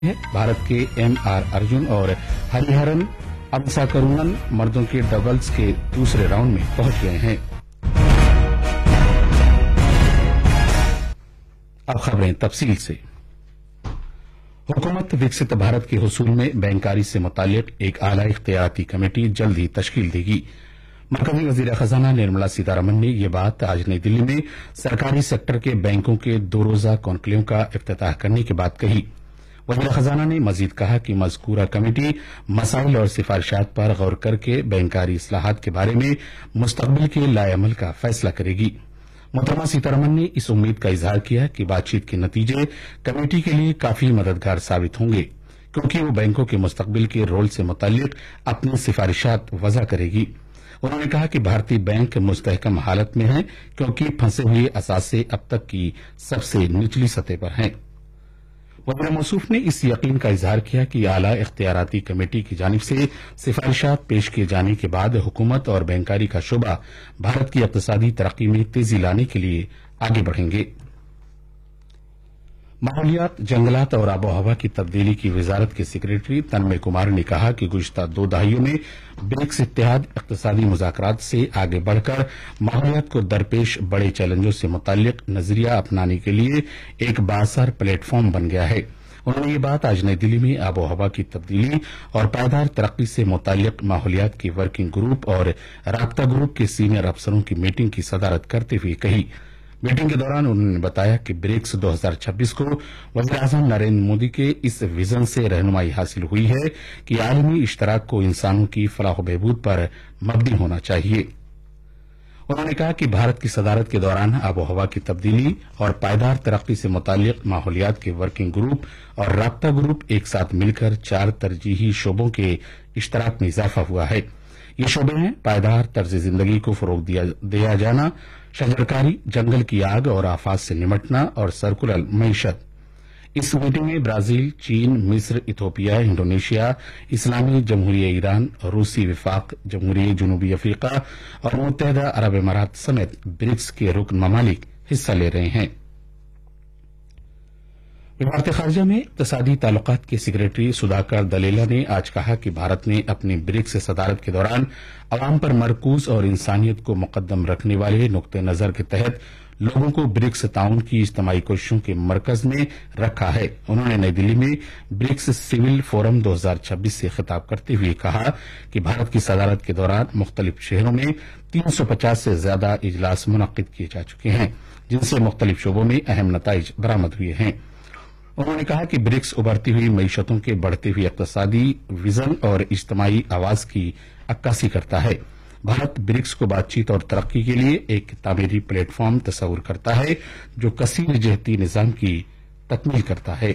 है। भारत के एम.आर. अर्जुन और हरिहरन अबसाकरुणन मर्दों के डबल्स के दूसरे राउंड में पहुंच गए हैं। अब खबरें तफसील से। हुकूमत विकसित भारत के हुसूल में बैंकारी से मुताल्लिक एक आला इख्तियाराती कमेटी जल्द ही तश्कील देगी। मरकजी वजीर खजाना निर्मला सीतारमण ने यह बात आज नई दिल्ली में सरकारी सेक्टर के बैंकों के 2 रोजा कॉन्क्लेव का इफ्तिताह करने के बाद कही। वजीर खजाना ने मजीद कहा कि मज़कूरा कमेटी मसाइल और सिफारिशात पर गौर करके बैंकारी इस्लाहात के बारे में मुस्तकबिल के लाएअमल का फैसला करेगी। मोहतरमा सीतारमण ने इस उम्मीद का इजहार किया कि बातचीत के नतीजे कमेटी के लिए काफी मददगार साबित होंगे, क्योंकि वो बैंकों के मुस्तकबिल के रोल से मुताल्लिक अपनी सिफारिशात वज़ा करेगी। उन्होंने कहा कि भारतीय बैंक मुस्तहकम हालत में है, क्योंकि फंसे हुए असासे अब तक की सबसे निचली सतह पर हैं। वज़ीर मौसूफ ने इस यकीन का इजहार किया कि आला इख्तियाराती कमेटी की जानिब से सिफारिशात पेश किए जाने के बाद हुकूमत और बैंकारी का शोबा भारत की इक़्तिसादी तरक्की में तेजी लाने के लिए आगे बढ़ेंगे। माहौलियात, जंगलात और आबो हवा की तब्दीली की वजारत के सेक्रेटरी तन्मय कुमार ने कहा कि गुज़िश्ता 2 दहाइयों में ब्रिक्स इत्तेहाद इक़्तिसादी मुज़ाकरात से आगे बढ़कर माहौलियात को दरपेश बड़े चैलेंजों से मुताल्लिक नजरिया अपनाने के लिए एक बाअसर प्लेटफॉर्म बन गया है। उन्होंने ये बात आज नई दिल्ली में आबो हवा की तब्दीली और पायदार तरक्की से मुताल्लिक माहौलियात के वर्किंग ग्रुप और राब्ता ग्रुप के सीनियर अफसरों की मीटिंग की सदारत करते हुए कही। मीटिंग के दौरान उन्होंने बताया कि ब्रिक्स 2026 को वज़ीर-ए-आज़म नरेंद्र मोदी के इस विजन से रहनुमाई हासिल हुई है कि आलमी इश्तराक को इंसानों की फलाह बहबूद पर मबनी होना चाहिए। उन्होंने कहा कि भारत की सदारत के दौरान आबो हवा की तब्दीली और पायदार तरक्की से मुताल्लिक माहौलियात के वर्किंग ग्रुप और राब्ता ग्रुप एक साथ मिलकर 4 तरजीही शोबों के इश्तराक में इजाफा हुआ है। ये शोबे हैं पायदार तर्ज जिंदगी को फरोग दिया जाना, शजरकारी, जंगल की आग और आफात से निमटना और सर्कुलर मईशत। इस मीटिंग में ब्राजील, चीन, मिस्र, इथोपिया, इंडोनेशिया, इस्लामी जमहूरिया ईरान, रूसी विफाक, जमहूरिया जनूबी अफ्रीका और मुत्तहदा अरब अमारात समेत ब्रिक्स के रुकन ममालिक हिस्सा ले रहे हैं। वजारत खारजा में इक़्तिसादी ताल्लुकात के सेक्रेटरी सुधाकर दलेला ने आज कहा कि भारत ने अपनी ब्रिक्स सदारत के दौरान अवाम पर मरकूज और इंसानियत को मुकद्दम रखने वाले नुक्ते नजर के तहत लोगों को ब्रिक्स ताउन की इज्तिमाई कोशिशों के मरकज में रखा है। उन्होंने नई दिल्ली में ब्रिक्स सिविल फोरम 2026 से खिताब करते हुए कहा कि भारत की सदारत के दौरान मुख्तलिफ शहरों में 350 से ज्यादा इजलास मुनक्किद किए जा चुके हैं, जिनसे मुख्तलिफ शोबों में अहम नताइज बरामद हुए हैं। उन्होंने कहा कि ब्रिक्स उभरती हुई मईशतों के बढ़ते हुए इक़्तिसादी विजन और इज्तिमाई आवाज की अक्कासी करता है। भारत ब्रिक्स को बातचीत और तरक्की के लिए एक तामीरी प्लेटफॉर्म तस्वुर करता है, जो कसीर जहती निजाम की तकमील करता है।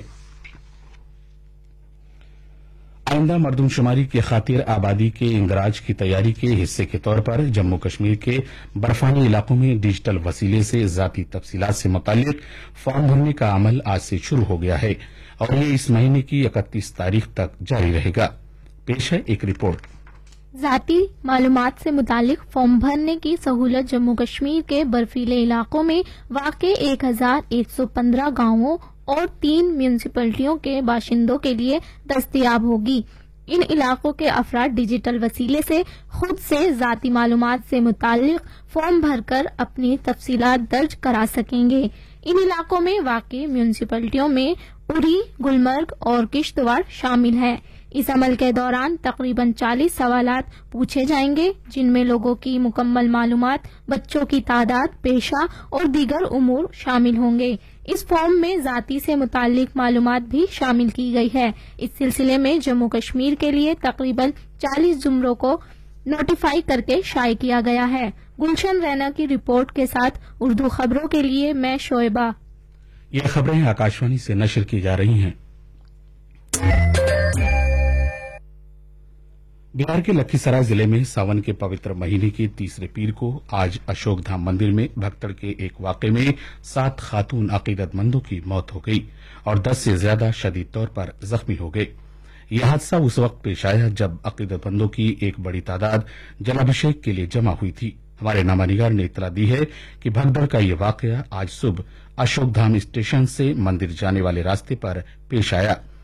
आइंदा मरदमशुमारी की खातिर आबादी के इंदराज की तैयारी के हिस्से के तौर पर जम्मू कश्मीर के बर्फानी इलाकों में डिजिटल वसीले से जाती तफसीलात से मुताल्लिक फॉर्म भरने का अमल आज से शुरू हो गया है और ये इस महीने की 31 तारीख तक जारी रहेगा। पेश है एक रिपोर्ट। जाती मालूमात से मुतालिक फॉर्म भरने की सहूलत जम्मू कश्मीर के बर्फीले इलाकों में वाक़े 1115 गांवों और 3 म्यूनिसिपैलिटियों के बाशिंदों के लिए दस्तयाब होगी। इन इलाकों के अफराद डिजिटल वसीले से खुद से जाती मालूमात से मुतालिक फॉर्म भरकर अपनी तफसीलात दर्ज करा सकेंगे। इन इलाकों में वाक़ई म्यूनिसिपैलिटियों में उरी, गुलमर्ग और किश्तवाड़ शामिल है। इस अमल के दौरान तकरीबन 40 सवालात पूछे जाएंगे, जिनमें लोगों की मुकम्मल मालूमात, बच्चों की तादाद, पेशा और दीगर उमूर शामिल होंगे। इस फॉर्म में जाती से मुताल्लिक मालूमात भी शामिल की गई है। इस सिलसिले में जम्मू कश्मीर के लिए तकरीबन 40 जुमलों को नोटिफाई करके शाये किया गया है। गुलशन रैना की रिपोर्ट के साथ उर्दू खबरों के लिए मैं शोएबा। ये खबरें आकाशवाणी से नशर की जा रही हैं। बिहार के लखीसराय जिले में सावन के पवित्र महीने के तीसरे पीर को आज अशोकधाम मंदिर में भगदड़ के एक वाकये में 7 खातून अकीदतमंदों की मौत हो गई और 10 से ज्यादा शदीद तौर पर जख्मी हो गए। यह हादसा उस वक्त पेश आया जब अकीदतमंदों की एक बड़ी तादाद जलाभिषेक के लिए जमा हुई थी। हमारे नामानिगार ने इतला दी है कि भगदड़ का यह वाकया आज सुबह अशोकधाम स्टेशन से मंदिर जाने वाले रास्ते पर पेश आया।